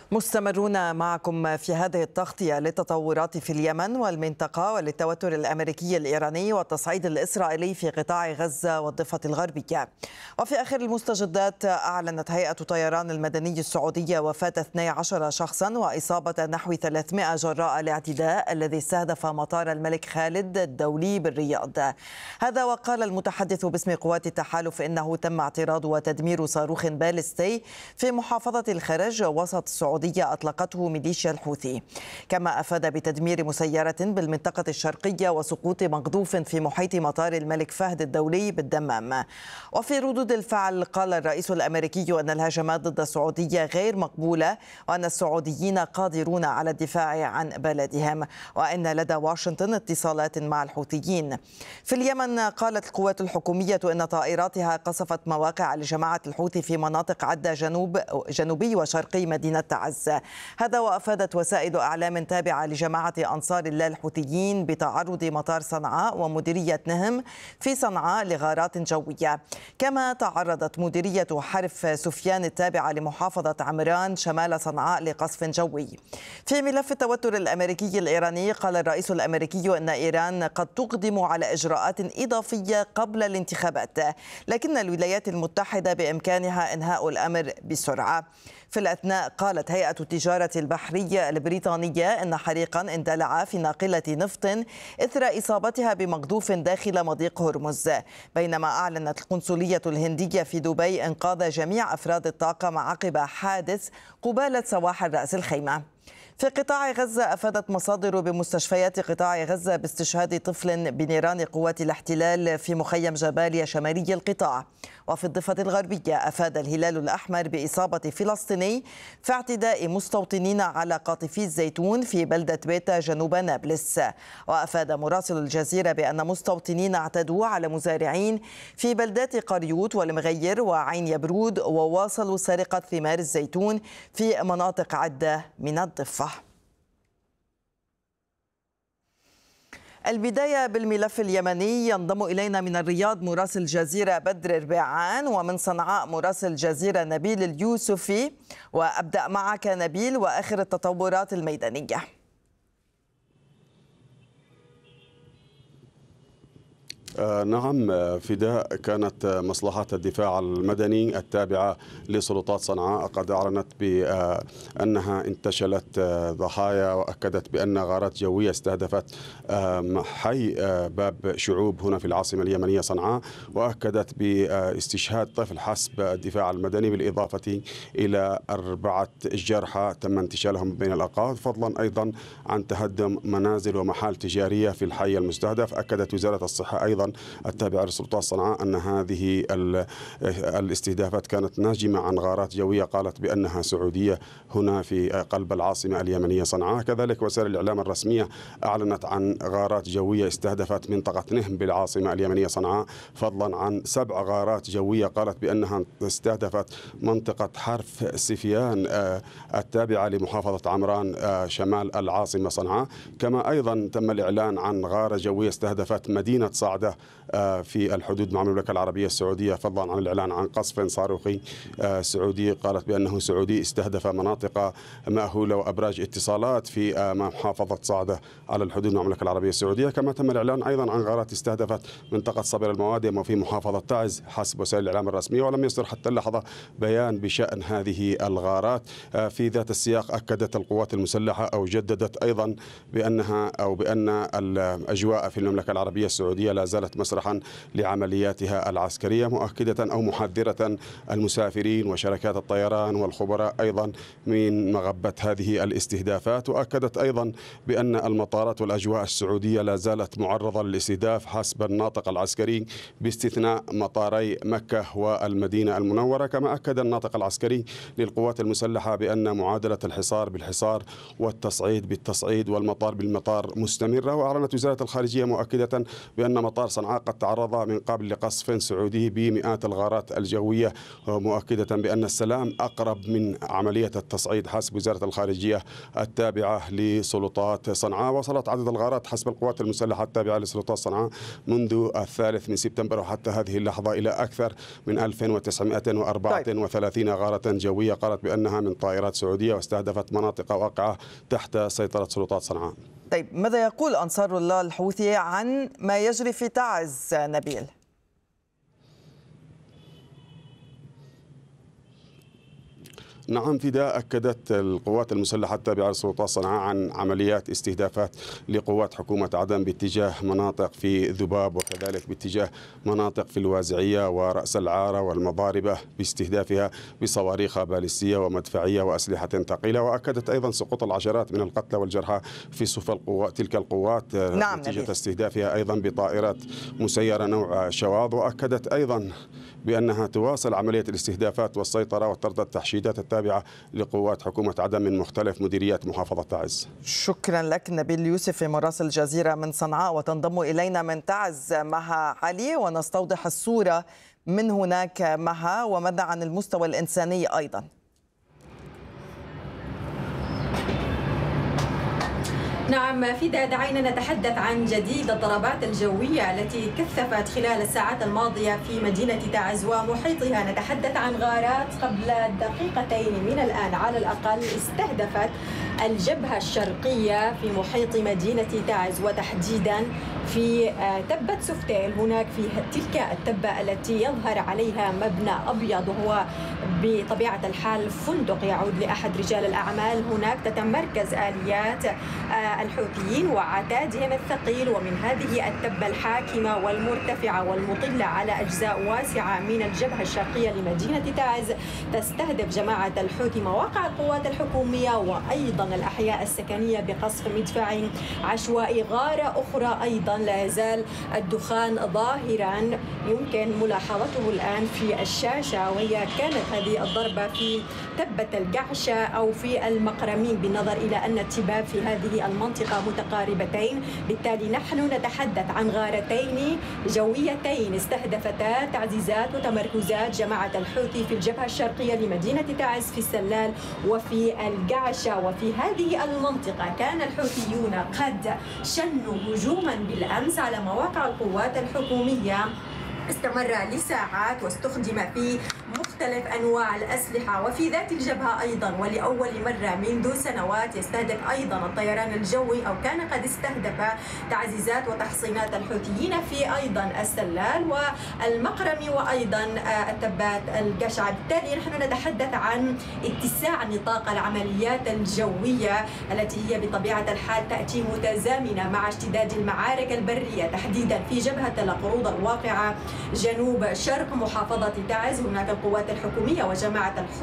مستمرون معكم في هذه التغطية للتطورات في اليمن والمنطقة وللتوتر الأمريكي الإيراني والتصعيد الإسرائيلي في قطاع غزة والضفة الغربية. وفي آخر المستجدات، أعلنت هيئة طيران المدني السعودية وفاة 12 شخصا وإصابة نحو 300 جراء الاعتداء الذي استهدف مطار الملك خالد الدولي بالرياض. هذا وقال المتحدث باسم قوات التحالف إنه تم اعتراض وتدمير صاروخ باليستي في محافظة الخرج وسط السعودية أطلقته ميليشيا الحوثي، كما أفاد بتدمير مسيرة بالمنطقة الشرقية وسقوط مقذوف في محيط مطار الملك فهد الدولي بالدمام. وفي ردود الفعل، قال الرئيس الأمريكي أن الهجمات ضد السعودية غير مقبولة وأن السعوديين قادرون على الدفاع عن بلدهم وأن لدى واشنطن اتصالات مع الحوثيين. في اليمن، قالت القوات الحكومية أن طائراتها قصفت مواقع لجماعة الحوثي في مناطق عدة جنوبي وشرقي مدينة تعز. هذا وأفادت وسائل أعلام تابعة لجماعة أنصار الله الحوثيين بتعرض مطار صنعاء ومديرية نهم في صنعاء لغارات جوية، كما تعرضت مديرية حرف سفيان التابعة لمحافظة عمران شمال صنعاء لقصف جوي. في ملف التوتر الأمريكي الإيراني، قال الرئيس الأمريكي أن إيران قد تقدم على إجراءات إضافية قبل الانتخابات، لكن الولايات المتحدة بإمكانها إنهاء الأمر بسرعة. في الأثناء، قالت هيئة التجارة البحرية البريطانية إن حريقا اندلع في ناقلة نفط إثر إصابتها بمقذوف داخل مضيق هرمز، بينما أعلنت القنصلية الهندية في دبي إنقاذ جميع أفراد الطاقم عقب حادث قبالة سواحل رأس الخيمة. في قطاع غزة، أفادت مصادر بمستشفيات قطاع غزة باستشهاد طفل بنيران قوات الاحتلال في مخيم جباليا شمالي القطاع. وفي الضفة الغربية، أفاد الهلال الأحمر بإصابة فلسطيني في اعتداء مستوطنين على قاطفي الزيتون في بلدة بيتا جنوب نابلس. وأفاد مراسل الجزيرة بأن مستوطنين اعتدوا على مزارعين في بلدات قريوط والمغير وعين يبرود وواصلوا سرقة ثمار الزيتون في مناطق عدة من الضفة. البداية بالملف اليمني. ينضم إلينا من الرياض مراسل الجزيرة بدر ربيعان، ومن صنعاء مراسل الجزيرة نبيل اليوسفي. وأبدأ معك نبيل وآخر التطورات الميدانية. نعم فداء، كانت مصلحة الدفاع المدني التابعة لسلطات صنعاء قد أعلنت بأنها انتشلت ضحايا، وأكدت بأن غارات جوية استهدفت حي باب شعوب هنا في العاصمة اليمنية صنعاء، وأكدت باستشهاد طفل حسب الدفاع المدني، بالإضافة إلى 4 جرحى تم انتشالهم بين الأنقاض، فضلا أيضا عن تهدم منازل ومحال تجارية في الحي المستهدف. أكدت وزارة الصحة أيضا التابعة لسلطات صنعاء أن هذه الاستهدافات كانت ناجمة عن غارات جوية قالت بأنها سعودية هنا في قلب العاصمة اليمنية صنعاء. كذلك وسائل الإعلام الرسمية أعلنت عن غارات جوية استهدفت منطقة نهم بالعاصمة اليمنية صنعاء، فضلا عن 7 غارات جوية قالت بأنها استهدفت منطقة حرف سفيان التابعة لمحافظة عمران شمال العاصمة صنعاء. كما أيضا تم الإعلان عن غارة جوية استهدفت مدينة صعدة في الحدود مع المملكة العربية السعودية، فضلا عن الإعلان عن قصف صاروخي سعودي قالت بأنه سعودي استهدف مناطق مأهولة وأبراج اتصالات في محافظة صعدة على الحدود مع المملكة العربية السعودية. كما تم الإعلان أيضا عن غارات استهدفت منطقة صبر الموادم وفي محافظة تعز حسب وسائل الإعلام الرسمية، ولم يصدر حتى اللحظة بيان بشأن هذه الغارات. في ذات السياق، أكدت القوات المسلحة أو جددت أيضا بأن الأجواء في المملكة العربية السعودية لا زالت مسرحا لعملياتها العسكرية، مؤكدة أو محذرة المسافرين وشركات الطيران والخبراء أيضا من مغبة هذه الاستهدافات. وأكدت أيضا بأن المطارات والأجواء السعودية لا زالت معرضة للاستهداف حسب الناطق العسكري باستثناء مطاري مكة والمدينة المنورة. كما أكد الناطق العسكري للقوات المسلحة بأن معادلة الحصار بالحصار والتصعيد بالتصعيد والمطار بالمطار مستمرة. وأعلنت وزارة الخارجية مؤكدة بأن مطار صنعاء قد تعرض من قبل لقصف سعودي بمئات الغارات الجوية، مؤكدة بأن السلام أقرب من عملية التصعيد حسب وزارة الخارجية التابعة لسلطات صنعاء. وصلت عدد الغارات حسب القوات المسلحة التابعة لسلطات صنعاء منذ 3 سبتمبر وحتى هذه اللحظة إلى أكثر من 2934 غارة جوية قالت بأنها من طائرات سعودية واستهدفت مناطق واقعة تحت سيطرة سلطات صنعاء. طيب، ماذا يقول أنصار الله الحوثي عن ما يجري في تعز نبيل؟ نعم فداء، أكدت القوات المسلحة التابعة لسلطات صنعاء عن عمليات استهدافات لقوات حكومة عدن باتجاه مناطق في ذباب وكذلك باتجاه مناطق في الوازعية ورأس العارة والمضاربة باستهدافها بصواريخ باليستية ومدفعية وأسلحة ثقيلة. وأكدت أيضا سقوط العشرات من القتلى والجرحى في صف تلك القوات نتيجة استهدافها أيضا بطائرات مسيرة نوع شواظ. وأكدت أيضا بأنها تواصل عملية الاستهدافات والسيطرة وطرد التحشيدات التابعة لقوات حكومة عدن من مختلف مديريات محافظة تعز. شكرا لك نبيل يوسف مراسل الجزيرة من صنعاء. وتنضم إلينا من تعز مها علي ونستوضح الصورة من هناك. مها، وماذا عن المستوى الإنساني أيضا؟ نعم فيدا، دعينا نتحدث عن جديد الضربات الجوية التي كثفت خلال الساعات الماضية في مدينة تعز ومحيطها. نتحدث عن غارات قبل دقيقتين من الآن على الأقل استهدفت الجبهة الشرقية في محيط مدينة تعز، وتحديدا في تبة سفتيل. هناك في تلك التبة التي يظهر عليها مبنى أبيض وهو بطبيعة الحال فندق يعود لأحد رجال الأعمال. هناك تتمركز آليات الحوثيين وعتادهم الثقيل، ومن هذه التبة الحاكمة والمرتفعة والمطلة على أجزاء واسعة من الجبهة الشرقية لمدينة تعز تستهدف جماعة الحوثي مواقع القوات الحكومية وأيضا الأحياء السكنية بقصف مدفعي عشوائي. غارة أخرى أيضا لا يزال الدخان ظاهرا يمكن ملاحظته الآن في الشاشة، وهي كانت هذه الضربة في تبة القعشة أو في المقرمين، بالنظر إلى أن التباب في هذه المنطقة متقاربتين. بالتالي نحن نتحدث عن غارتين جويتين استهدفتا تعزيزات وتمركزات جماعة الحوثي في الجبهة الشرقية لمدينة تعز في السلال وفي القعشة. وفي هذه المنطقة كان الحوثيون قد شنوا هجوما بالأمس على مواقع القوات الحكومية استمر لساعات واستخدم في مختلف أنواع الأسلحة. وفي ذات الجبهة أيضا ولأول مرة منذ سنوات يستهدف أيضا الطيران الجوي أو كان قد استهدف تعزيزات وتحصينات الحوثيين في أيضا السلال والمقرمي وأيضا التبات القشعة. بالتالي نحن نتحدث عن اتساع نطاق العمليات الجوية التي هي بطبيعة الحال تأتي متزامنة مع اشتداد المعارك البرية تحديدا في جبهة القروض الواقعة جنوب شرق محافظة تعز. هناك القوات الحكومية وجماعة